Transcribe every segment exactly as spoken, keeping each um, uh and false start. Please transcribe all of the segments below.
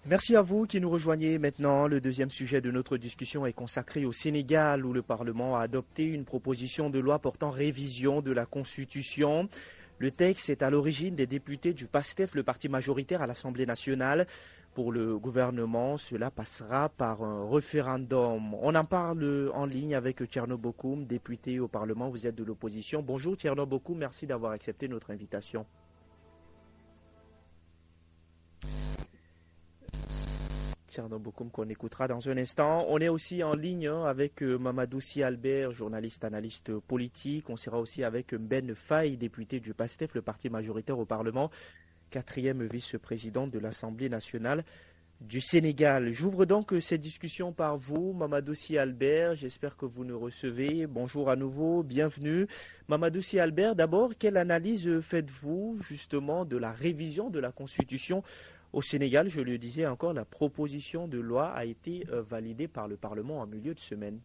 Merci à vous qui nous rejoignez maintenant. Le deuxième sujet de notre discussion est consacré au Sénégal où le Parlement a adopté une proposition de loi portant révision de la Constitution. Le texte est à l'origine des députés du PASTEF, le parti majoritaire à l'Assemblée nationale. Pour le gouvernement, cela passera par un référendum. On en parle en ligne avec Thierno Bokoum, député au Parlement. Vous êtes de l'opposition. Bonjour Thierno Bokoum, merci d'avoir accepté notre invitation. Thierno Bokoum qu'on écoutera dans un instant. On est aussi en ligne avec Mamadou Sy Albert, journaliste, analyste politique. On sera aussi avec Ben Faye, député du PASTEF, le parti majoritaire au Parlement, quatrième vice-président de l'Assemblée nationale du Sénégal. J'ouvre donc cette discussion par vous, Mamadou Sy Albert. J'espère que vous nous recevez. Bonjour à nouveau, bienvenue. Mamadou Sy Albert, d'abord, quelle analyse faites-vous justement de la révision de la Constitution au Sénégal? Je le disais encore, la proposition de loi a été euh, validée par le Parlement en milieu de semaine.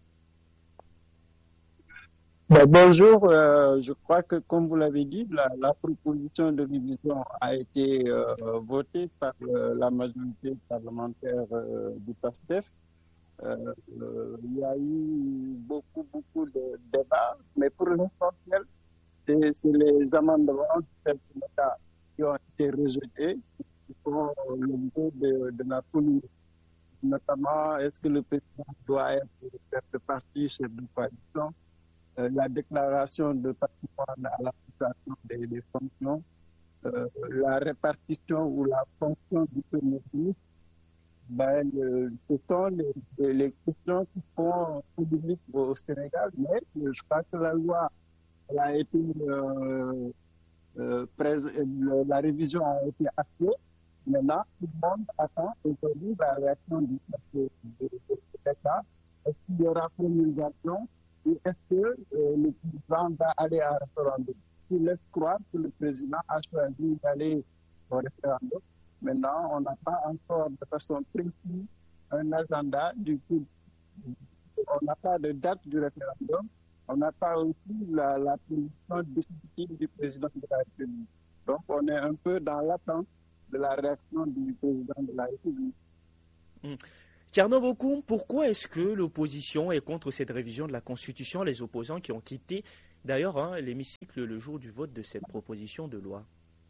Bon, bonjour, euh, je crois que comme vous l'avez dit, la, la proposition de révision a été euh, votée par euh, la majorité parlementaire euh, du PASTEF. Euh, euh, il y a eu beaucoup, beaucoup de débats, mais pour l'essentiel, c'est, c'est les amendements qui ont été rejetés, qui font l'objet de, de la polémique. Notamment, est-ce que le président doit être chef de parti, chef de coalition? Euh, la déclaration de patrimoine à l'application des, des fonctions, euh, la répartition ou la fonction du premier ministre, ben, euh, ce sont les, les, les questions qui font publiques au Sénégal, mais je crois que la loi elle a été euh, euh, prés- la révision a été actée. Maintenant, tout le monde attend aujourd'hui la réaction du chef de l'État. Est-ce qu'il y aura promulgation? Et est-ce que euh, le président va aller à un référendum? Il laisse croire que le président a choisi d'aller au référendum. Maintenant, on n'a pas encore de façon précise un agenda. Du coup, on n'a pas de date du référendum. On n'a pas aussi la, la position définitive du président de la République. Donc, on est un peu dans l'attente de la réaction du président de la République. Mmh. Thierno Bokoum, pourquoi est-ce que l'opposition est contre cette révision de la Constitution, les opposants qui ont quitté d'ailleurs hein, l'hémicycle le jour du vote de cette proposition de loi?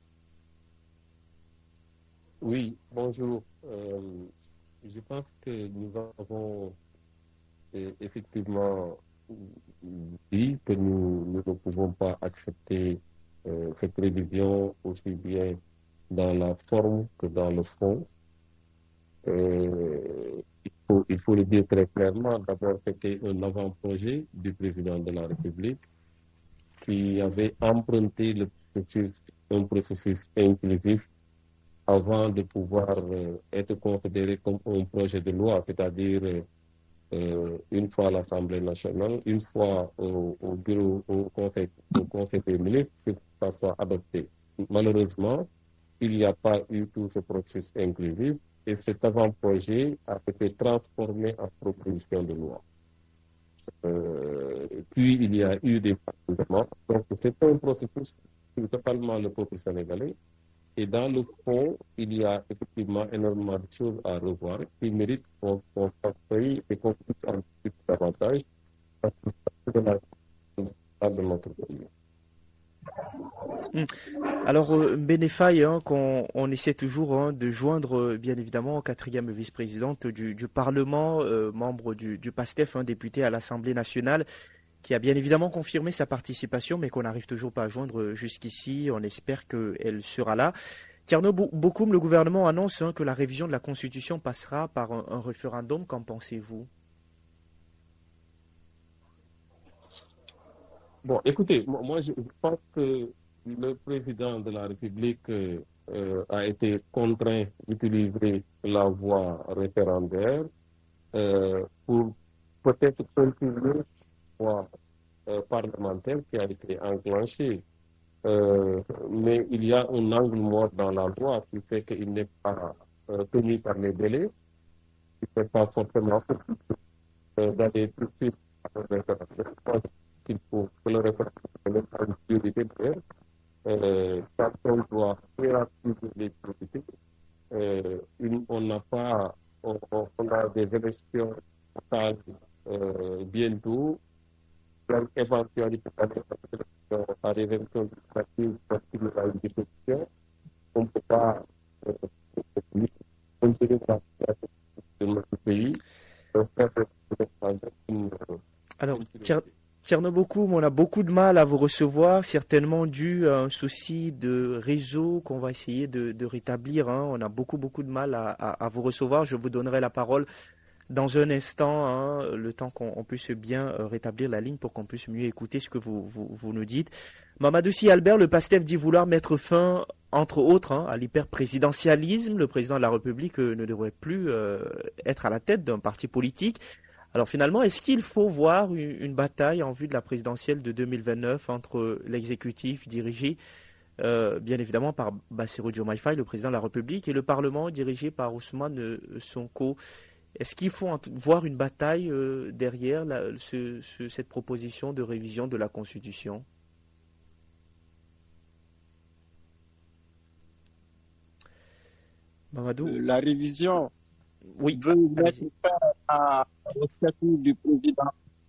Oui, bonjour. Euh, je pense que nous avons euh, effectivement dit que nous, nous ne pouvons pas accepter euh, cette révision aussi bien dans la forme que dans le fond. Euh, il, faut, il faut le dire très clairement. D'abord, c'était un avant-projet du président de la République qui avait emprunté le processus, un processus inclusif avant de pouvoir euh, être considéré comme un projet de loi, c'est-à-dire euh, une fois à l'Assemblée nationale, une fois au, au bureau, au conseil, au conseil des ministres, que ça soit adopté. Malheureusement, il n'y a pas eu tout ce processus inclusif. Et cet avant-projet a été transformé en proposition de loi. Euh, puis il y a eu des amendements. Donc c'est un processus pour totalement le peuple sénégalais. Et dans le fond, il y a effectivement énormément de choses à revoir qui méritent qu'on qu'on s'appuie et qu'on puisse en discuter davantage parce que c'est de la de notre pays. Alors, euh, Bénéfaille, hein, qu'on on essaie toujours hein, de joindre, euh, bien évidemment, quatrième vice-présidente du, du Parlement, euh, membre du, du PASTEF, hein, député à l'Assemblée nationale, qui a bien évidemment confirmé sa participation, mais qu'on n'arrive toujours pas à joindre jusqu'ici. On espère qu'elle sera là. Thierno Bokoum, le gouvernement annonce hein, que la révision de la Constitution passera par un, un référendum. Qu'en pensez-vous? Bon, écoutez, moi je pense que le président de la République euh, a été contraint d'utiliser la voie référendaire euh, pour peut-être continuer la voie euh, parlementaire qui a été enclenchée. Euh, mais il y a un angle mort dans la loi qui fait qu'il n'est pas euh, tenu par les délais, qui ne fait pas forcément euh, d'aller tout de suite à le référendum. Qu'il faut que le référendum soit une priorité d'ailleurs. Euh, quand on doit hiérarchiser les politiques, euh, une, on n'a pas des élections locales euh, bientôt, donc éventualité à révélection législative parce qu'il y a une décision, on ne peut pas euh, continuer dans notre pays. Alors, Tchernobokoum, on a beaucoup de mal à vous recevoir, certainement dû à un souci de réseau qu'on va essayer de, de rétablir. Hein. On a beaucoup, beaucoup de mal à, à, à vous recevoir. Je vous donnerai la parole dans un instant, hein, le temps qu'on puisse bien rétablir la ligne pour qu'on puisse mieux écouter ce que vous, vous, vous nous dites. Mamadou Sy Albert, le PASTEF dit vouloir mettre fin, entre autres, hein, à l'hyperprésidentialisme. Le président de la République euh, ne devrait plus euh, être à la tête d'un parti politique. Alors finalement, est-ce qu'il faut voir une, une bataille en vue de la présidentielle de deux mille vingt-neuf entre l'exécutif dirigé euh, bien évidemment par Bassirou Diomaye Faye, le président de la République, et le Parlement dirigé par Ousmane Sonko? Est-ce qu'il faut voir une bataille euh, derrière la, ce, ce, cette proposition de révision de la Constitution? Mamadou. Euh, la révision oui. veut mettre fin au statut du président,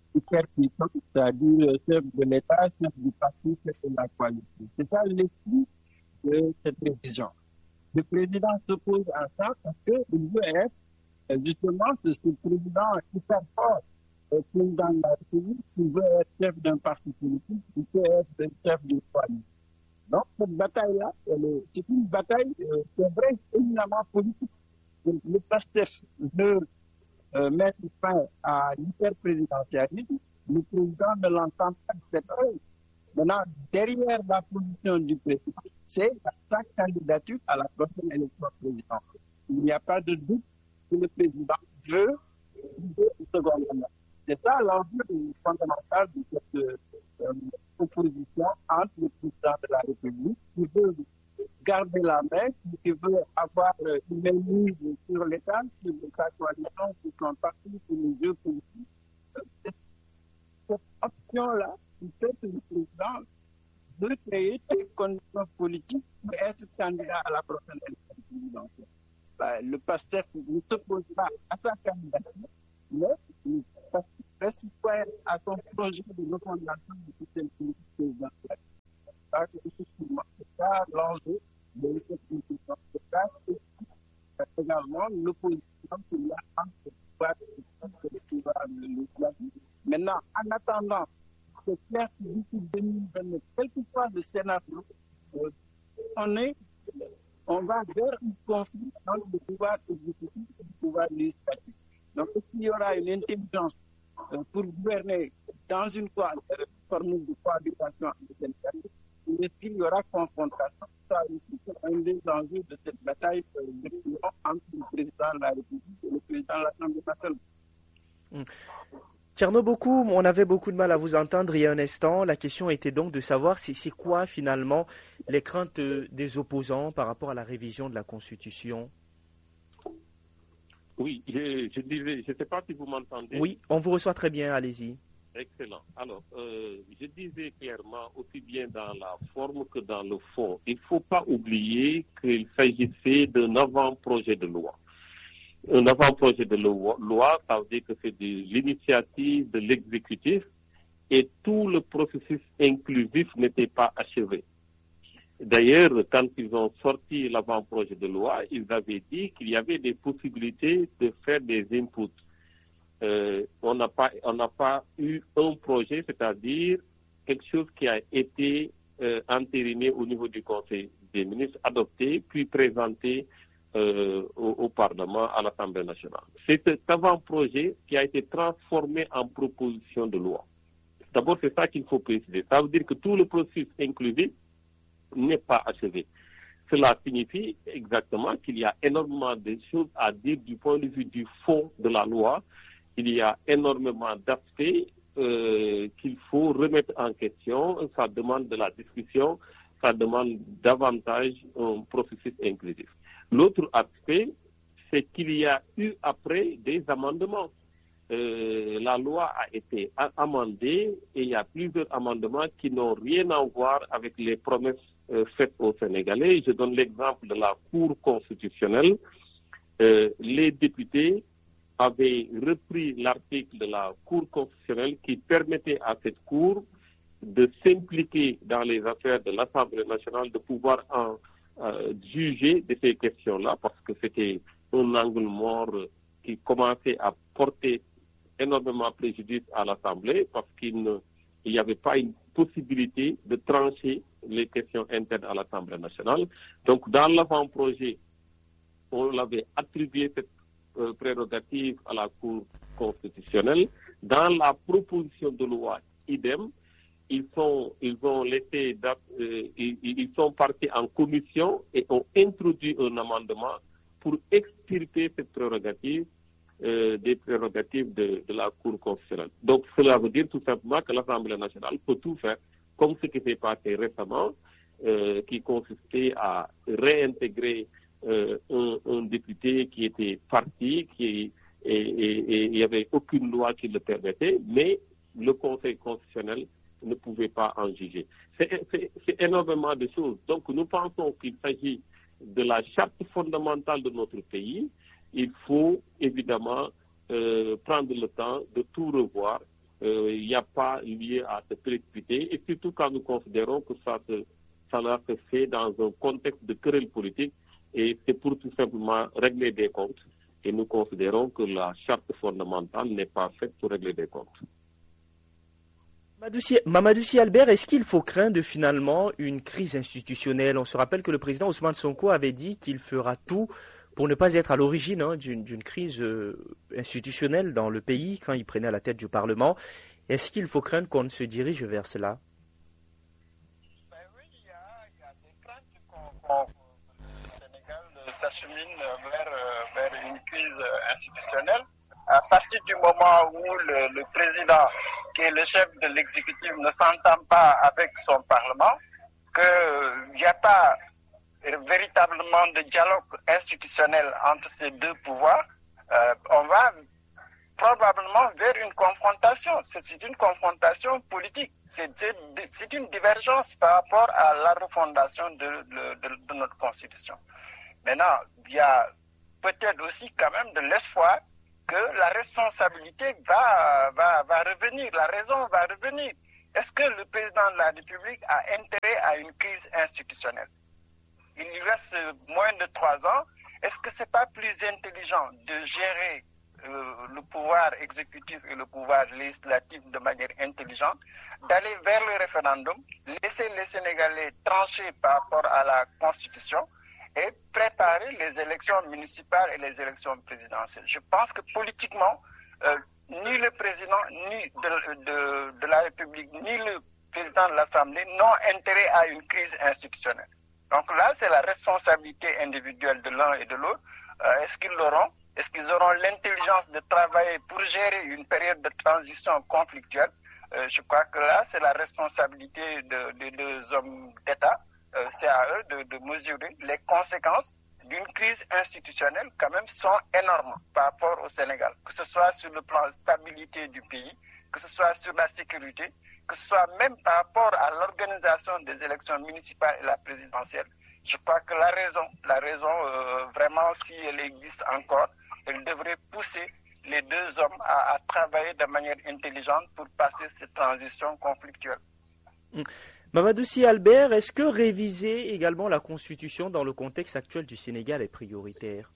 c'est-à-dire le chef de l'État, chef du parti, chef de la coalition. C'est ça l'esprit de cette révision. Le président s'oppose à ça parce qu'il veut être justement ce, ce président hyper fort, le président de la République, qui veut être chef d'un parti politique, qui veut être le chef d'une coalition. Donc, cette bataille-là, c'est une bataille, euh, c'est vrai, éminemment politique. Donc, le PASTEF veut euh, mettre fin à l'hyperprésidentialisme. Le président ne l'entend pas de cette oreille. Maintenant, derrière la position du président, c'est sa candidature à la prochaine élection présidentielle. Il n'y a pas de doute que le président veut une seconde mandat. C'est ça l'enjeu fondamental de cette euh, opposition entre le président de la République qui veut garder la main, qui veut avoir euh, une mainmise sur l'État, sur sa coalition, sur son parti, sur les jeux politiques. Cette, cette option-là, qui fait que le président veut créer des conditions politiques pour être candidat à la prochaine élection présidentielle. Bah, le PASTEF ne s'oppose pas à sa candidature, mais il reste citoyen à son projet de refondation du système politique présidentiel. Effectivement, c'est ça l'enjeu de cette constitution. C'est ça également l'opposition qu'il y a entre le pouvoir et le pouvoir législatif. Maintenant, en attendant, c'est clair que d'ici deux mille vingt-neuf, quel que soit le scénario, euh, on est on va vers un conflit entre le pouvoir exécutif et le pouvoir législatif. Donc, s'il y aura une intelligence euh, pour gouverner dans une formule de cohabitation avec est-ce qu'il y aura confrontation? Ça aussi, c'est un des enjeux de cette bataille euh, de entre le président de la République et le président de l'Assemblée nationale. Mmh. Tchernobokoum, on avait beaucoup de mal à vous entendre il y a un instant. La question était donc de savoir si c'est quoi finalement les craintes des opposants par rapport à la révision de la Constitution. Oui, je, je disais, je ne sais pas si vous m'entendez. Oui, on vous reçoit très bien, allez-y. Excellent. Alors, euh, je disais clairement, aussi bien dans la forme que dans le fond, il ne faut pas oublier qu'il s'agissait d'un avant-projet de loi. Un avant-projet de loi, ça veut dire que c'est de l'initiative de l'exécutif et tout le processus inclusif n'était pas achevé. D'ailleurs, quand ils ont sorti l'avant-projet de loi, ils avaient dit qu'il y avait des possibilités de faire des inputs. Euh, on n'a pas, on n'a pas eu un projet, c'est-à-dire quelque chose qui a été euh, entériné au niveau du Conseil des ministres, adopté, puis présenté Euh, au, au Parlement, à l'Assemblée nationale. C'est cet avant-projet qui a été transformé en proposition de loi. D'abord, c'est ça qu'il faut préciser. Ça veut dire que tout le processus inclusif n'est pas achevé. Cela signifie exactement qu'il y a énormément de choses à dire du point de vue du fond de la loi. Il y a énormément d'aspects euh, qu'il faut remettre en question. Ça demande de la discussion, ça demande davantage un processus inclusif. L'autre aspect, c'est qu'il y a eu après des amendements. Euh, la loi a été amendée et il y a plusieurs amendements qui n'ont rien à voir avec les promesses euh, faites aux Sénégalais. Je donne l'exemple de la Cour constitutionnelle. Euh, les députés avait repris l'article de la Cour constitutionnelle qui permettait à cette Cour de s'impliquer dans les affaires de l'Assemblée nationale, de pouvoir en euh, juger de ces questions-là, parce que c'était un angle mort qui commençait à porter énormément préjudice à l'Assemblée, parce qu'il n'y avait pas une possibilité de trancher les questions internes à l'Assemblée nationale. Donc, dans l'avant-projet, on l'avait attribué cette euh, prérogative à la Cour constitutionnelle. Dans la proposition de loi, idem, ils sont, ils ont laissé, euh, ils, ils sont partis en commission et ont introduit un amendement pour extirper cette prérogative euh, des prérogatives de, de la Cour constitutionnelle. Donc, cela veut dire tout simplement que l'Assemblée nationale peut tout faire, comme ce qui s'est passé récemment, euh, qui consistait à réintégrer euh, un, un député qui était parti, qui et il n'y avait aucune loi qui le permettait, mais le Conseil constitutionnel ne pouvait pas en juger. C'est énormément de choses. Donc, nous pensons qu'il s'agit de la charte fondamentale de notre pays. Il faut évidemment euh, prendre le temps de tout revoir. Euh, il n'y a pas lieu à se précipiter, et surtout quand nous considérons que ça se, ça se fait dans un contexte de querelle politique, et c'est pour tout simplement régler des comptes. Et nous considérons que la charte fondamentale n'est pas faite pour régler des comptes. Mamadou Sy Albert, est-ce qu'il faut craindre finalement une crise institutionnelle? On se rappelle que le président Ousmane Sonko avait dit qu'il fera tout pour ne pas être à l'origine hein, d'une crise euh, institutionnelle dans le pays quand il prenait à la tête du Parlement. Est-ce qu'il faut craindre qu'on se dirige vers cela? Ben oui, il y a, il y a des craintes qu'on qu le Sénégal s'achemine vers, vers une crise institutionnelle. À partir du moment où le, le président, qui est le chef de l'exécutif, ne s'entend pas avec son Parlement, qu'il n'y a pas véritablement de dialogue institutionnel entre ces deux pouvoirs, euh, on va probablement vers une confrontation. C'est une confrontation politique. C'est une divergence par rapport à la refondation de, de, de, de notre Constitution. Maintenant, il y a peut-être aussi quand même de l'espoir que la responsabilité va, va, va revenir, la raison va revenir. Est-ce que le président de la République a intérêt à une crise institutionnelle? Il lui reste moins de trois ans. Est-ce que c'est pas plus intelligent de gérer euh, le pouvoir exécutif et le pouvoir législatif de manière intelligente, d'aller vers le référendum, laisser les Sénégalais trancher par rapport à la Constitution et préparer les élections municipales et les élections présidentielles? Je pense que politiquement, euh, ni le président ni de, de, de la République, ni le président de l'Assemblée n'ont intérêt à une crise institutionnelle. Donc là, c'est la responsabilité individuelle de l'un et de l'autre. Euh, Est-ce qu'ils l'auront? Est-ce qu'ils auront l'intelligence de travailler pour gérer une période de transition conflictuelle? euh, Je crois que là, c'est la responsabilité de, de deux hommes d'État. Euh, c'est à eux de, de mesurer les conséquences d'une crise institutionnelle quand même sont énormes par rapport au Sénégal, que ce soit sur le plan de stabilité du pays, que ce soit sur la sécurité, que ce soit même par rapport à l'organisation des élections municipales et la présidentielle. Je crois que la raison, la raison euh, vraiment, si elle existe encore, elle devrait pousser les deux hommes à, à travailler de manière intelligente pour passer cette transition conflictuelle. Mmh. Mamadou Sy Albert, est-ce que réviser également la Constitution dans le contexte actuel du Sénégal est prioritaire?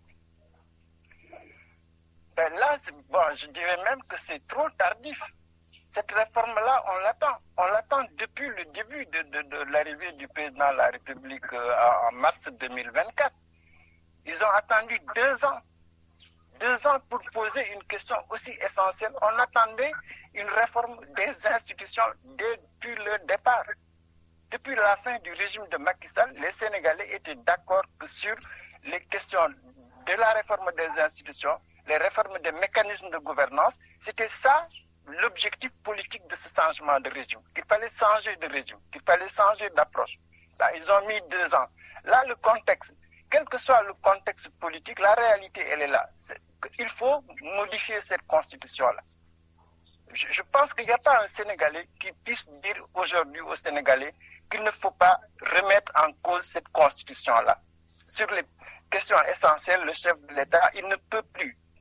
Ben là, bon, je dirais même que c'est trop tardif. Cette réforme-là, on l'attend. On l'attend depuis le début de, de, de l'arrivée du président de la République euh, en mars deux mille vingt-quatre. Ils ont attendu deux ans. Deux ans pour poser une question aussi essentielle. On attendait une réforme des institutions depuis le départ. Depuis la fin du régime de Macky Sall, les Sénégalais étaient d'accord que sur les questions de la réforme des institutions, les réformes des mécanismes de gouvernance, c'était ça l'objectif politique de ce changement de régime. Qu'il fallait changer de régime, qu'il fallait changer d'approche. Là, ils ont mis deux ans. Là, le contexte, quel que soit le contexte politique, la réalité, elle est là. Il faut modifier cette constitution-là. Je, je pense qu'il n'y a pas un Sénégalais qui puisse dire aujourd'hui aux Sénégalais qu'il ne faut pas remettre en cause cette constitution-là. Sur les questions essentielles, le chef de l'État, il ne peut plus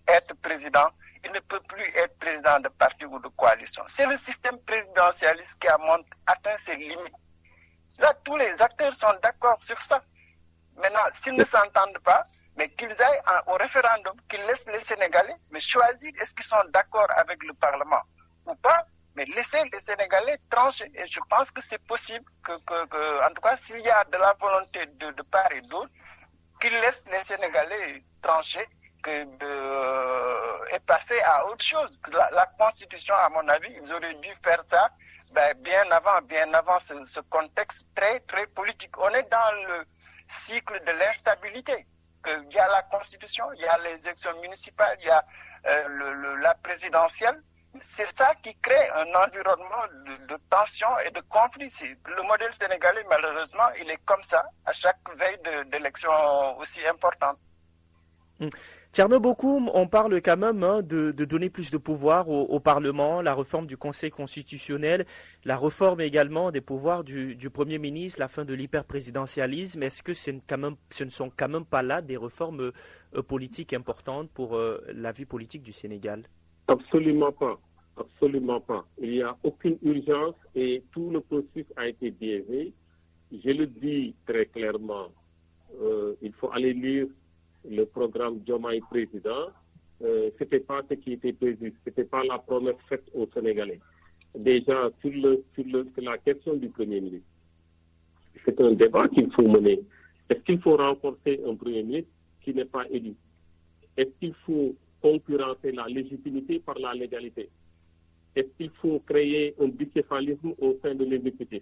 être président, il ne peut plus être président de parti ou de coalition. C'est le système présidentialiste qui a atteint ses limites. Là, tous les acteurs sont d'accord sur ça. Maintenant, s'ils ne s'entendent pas, mais qu'ils aillent en, au référendum, qu'ils laissent les Sénégalais mais choisir est-ce qu'ils sont d'accord avec le Parlement ou pas, mais laisser les Sénégalais trancher. Et je pense que c'est possible que, que, que, en tout cas, s'il y a de la volonté de, de part et d'autre, qu'ils laissent les Sénégalais trancher que de, euh, et passer à autre chose. La, la Constitution, à mon avis, ils auraient dû faire ça ben, bien avant, bien avant ce, ce contexte très, très politique. On est dans le cycle de l'instabilité. Il y a la Constitution, il y a les élections municipales, il y a euh, le, le, la présidentielle. C'est ça qui crée un environnement de, de tension et de conflit. Le modèle sénégalais, malheureusement, il est comme ça à chaque veille d'élections aussi importante. Mmh. Thierno Bokoum, on parle quand même hein, de, de donner plus de pouvoir au, au Parlement, la réforme du Conseil constitutionnel, la réforme également des pouvoirs du, du Premier ministre, la fin de l'hyperprésidentialisme. Est-ce que c'est quand même, ce ne sont quand même pas là des réformes euh, politiques importantes pour euh, la vie politique du Sénégal? Absolument pas. Absolument pas. Il n'y a aucune urgence et tout le processus a été biaisé. Je le dis très clairement, euh, il faut aller lire le programme Diomaye président. Euh, ce n'était pas ce qui était prévu, ce n'était pas la promesse faite aux Sénégalais. Déjà, sur, le, sur, le, sur la question du Premier ministre, c'est un débat qu'il faut mener. Est-ce qu'il faut renforcer un Premier ministre qui n'est pas élu? Est-ce qu'il faut concurrencer la légitimité par la légalité? Est-ce qu'il faut créer un bicéphalisme au sein de l'exécutif?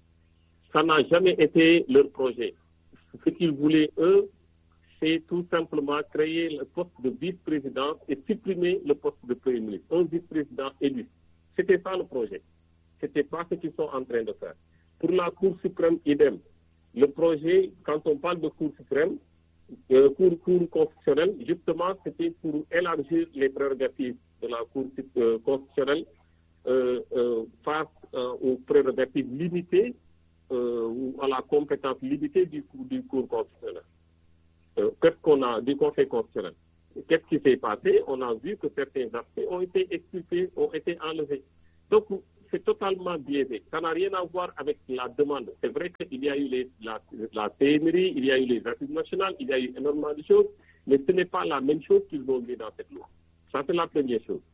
Ça n'a jamais été leur projet. Ce qu'ils voulaient, eux, c'est tout simplement créer le poste de vice-président et supprimer le poste de Premier ministre. Un vice-président élu. C'était ça le projet. Ce n'était pas ce qu'ils sont en train de faire. Pour la Cour suprême, idem. Le projet, quand on parle de Cour suprême, euh, Cour, Cour constitutionnelle, justement, c'était pour élargir les prérogatives de la Cour euh, constitutionnelle euh, euh, face euh, aux prérogatives limitées euh, ou à la compétence limitée du, du Cour constitutionnel. Euh, qu'est-ce qu'on a du Conseil constitutionnel? Qu'est-ce qui s'est passé? On a vu que certains aspects ont été expulsés, ont été enlevés. Donc, c'est totalement biaisé. Ça n'a rien à voir avec la demande. C'est vrai qu'il y a eu les, la, la C N R I, il y a eu les assises nationales, il y a eu énormément de choses, mais ce n'est pas la même chose qu'ils ont mis dans cette loi. Ça, c'est la première chose.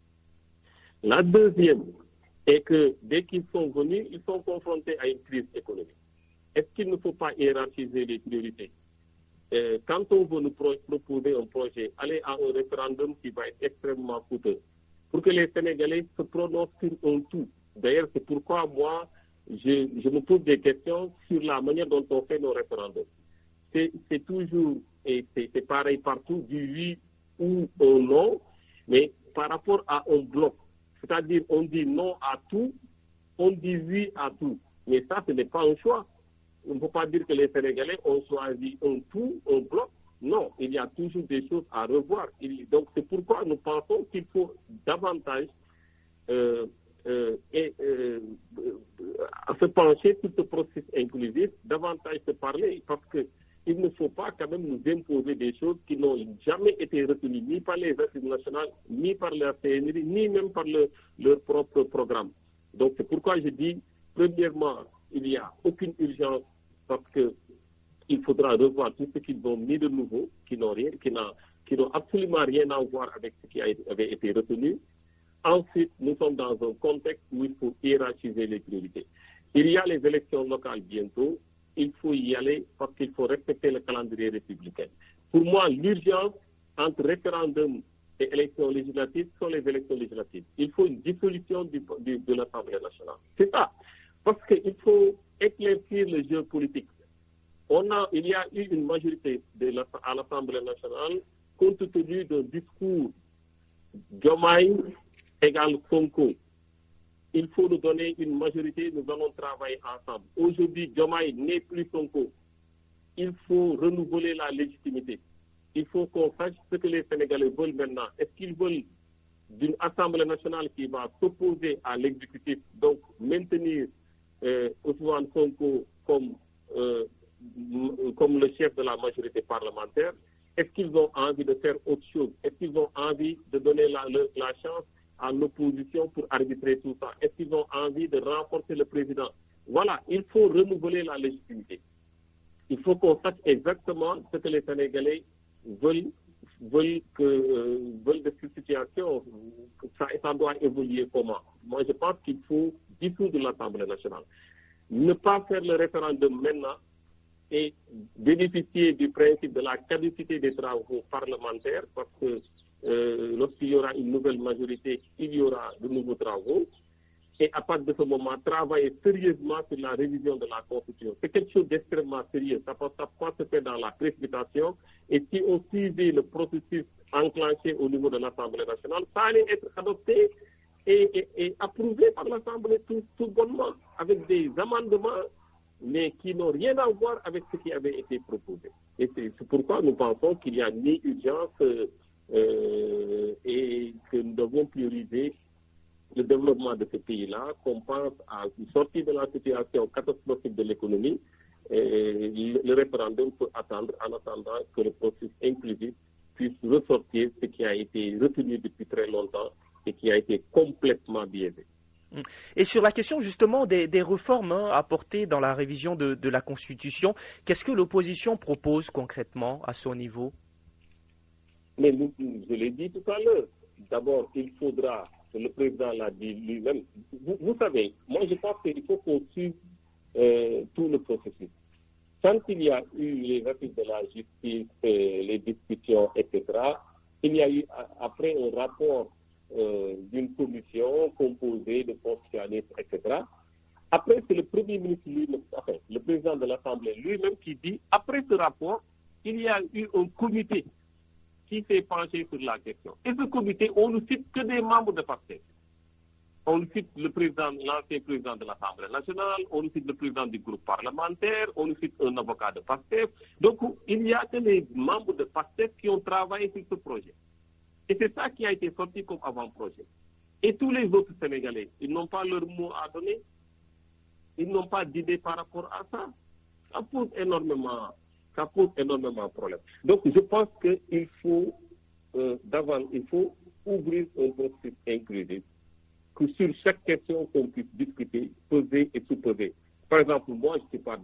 La deuxième est que dès qu'ils sont venus, ils sont confrontés à une crise économique. Est-ce qu'il ne faut pas hiérarchiser les priorités? Euh, quand on veut nous pro proposer un projet, aller à un référendum qui va être extrêmement coûteux, pour que les Sénégalais se prononcent sur un tout. D'ailleurs, c'est pourquoi moi, je, je me pose des questions sur la manière dont on fait nos référendums. C'est toujours, et c'est pareil partout, du oui ou un non, mais par rapport à un bloc. C'est-à-dire, on dit non à tout, on dit oui à tout. Mais ça, ce n'est pas un choix. On ne peut pas dire que les Sénégalais ont choisi un tout, un bloc. Non, il y a toujours des choses à revoir. Il, donc, c'est pourquoi nous pensons qu'il faut davantage euh, euh, et, euh, euh, se pencher sur ce processus inclusif, davantage se parler, parce qu'il ne faut pas quand même nous imposer des choses qui n'ont jamais été retenues ni par les assises nationales, ni par la C N R I, ni même par le, leur propre programme. Donc, c'est pourquoi je dis, premièrement, il n'y a aucune urgence parce qu'il faudra revoir tout ce qu'ils ont mis de nouveau, qui n'ont rien, qui n'ont absolument rien à voir avec ce qui a, avait été retenu. Ensuite, nous sommes dans un contexte où il faut hiérarchiser les priorités. Il y a les élections locales bientôt. Il faut y aller parce qu'il faut respecter le calendrier républicain. Pour moi, l'urgence entre référendum et élections législatives sont les élections législatives. Il faut une dissolution du, du, de l'Assemblée nationale. C'est ça. Parce qu'il faut éclaircir le jeu politique. On a, il y a eu une majorité de la, à l'Assemblée nationale compte tenu d'un discours Diomaye égale Sonko. Il faut nous donner une majorité, nous allons travailler ensemble. Aujourd'hui, Diomaye n'est plus Sonko. Il faut renouveler la légitimité. Il faut qu'on sache ce que les Sénégalais veulent maintenant. Est-ce qu'ils veulent d'une Assemblée nationale qui va s'opposer à l'exécutif, donc maintenir euh, Ousmane Sonko comme, euh, comme le chef de la majorité parlementaire, Est-ce qu'ils ont envie de faire autre chose? Est-ce qu'ils ont envie de donner la, le, la chance à l'opposition pour arbitrer tout ça? Est-ce qu'ils ont envie de renforcer le président? Voilà, il faut renouveler la légitimité. Il faut qu'on sache exactement ce que les Sénégalais veulent, veulent, que, euh, veulent de cette situation. Ça, ça doit évoluer comment? Moi, je pense qu'il faut dissoudre l'Assemblée nationale. Ne pas faire le référendum maintenant et bénéficier du principe de la caducité des travaux parlementaires, parce que euh, lorsqu'il y aura une nouvelle majorité, il y aura de nouveaux travaux. Et à partir de ce moment, travailler sérieusement sur la révision de la Constitution. C'est quelque chose d'extrêmement sérieux. Ça ne peut pas se faire dans la précipitation. Et si on suivait le processus enclenché au niveau de l'Assemblée nationale, ça allait être adopté et, et, et approuvé par l'Assemblée tout, tout bonnement, avec des amendements, mais qui n'ont rien à voir avec ce qui avait été proposé. Et c'est pourquoi nous pensons qu'il n'y a ni urgence euh, et que nous devons prioriser le développement de ce pays-là, qu'on pense à une sortie de la situation catastrophique de l'économie. Le, le référendum peut attendre en attendant que le processus inclusif puisse ressortir ce qui a été retenu depuis très longtemps et qui a été complètement biaisé. Et sur la question justement des, des réformes hein, apportées dans la révision de, de la Constitution, qu'est-ce que l'opposition propose concrètement à son niveau? Mais nous, je l'ai dit tout à l'heure, d'abord il faudra, le président l'a dit lui-même, vous, vous savez, moi je pense qu'il faut qu'on suive euh, tout le processus. Quand il y a eu les assises de la justice, euh, les discussions, et cetera, il y a eu après un rapport Euh, d'une commission composée de constitutionnalistes, et cetera. Après, c'est le Premier ministre lui-même, enfin, le président de l'Assemblée lui-même qui dit, après ce rapport, il y a eu un comité qui s'est penché sur la question. Et ce comité, on ne cite que des membres de PASTEF. On ne cite le président, l'ancien président de l'Assemblée nationale, on ne cite le président du groupe parlementaire, on ne cite un avocat de PASTEF. Donc, il n'y a que les membres de PASTEF qui ont travaillé sur ce projet. Et c'est ça qui a été sorti comme avant-projet. Et tous les autres Sénégalais, ils n'ont pas leur mot à donner. Ils n'ont pas d'idée par rapport à ça. Ça pose énormément, ça pose énormément de problèmes. Donc, je pense qu'il faut, euh, d'avant, il faut ouvrir un processus inclusif, que sur chaque question qu'on puisse discuter, poser et sous-poser. Par exemple, moi, je ne suis pas